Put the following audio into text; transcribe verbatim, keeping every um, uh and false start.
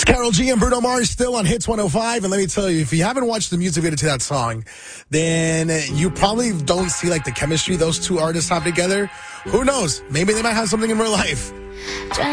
Karol G and Bruno Mars still on Hits one oh five. And let me tell you, if you haven't watched the music video to that song, then you probably don't see like the chemistry those two artists have together. Who knows? Maybe they might have something in real life.